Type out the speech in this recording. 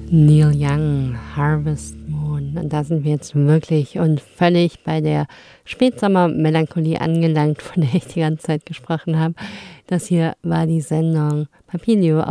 Neil Young, Harvest Moon. Und da sind wir jetzt wirklich und völlig bei der Spätsommermelancholie angelangt, von der ich die ganze Zeit gesprochen habe. Das hier war die Sendung Papilio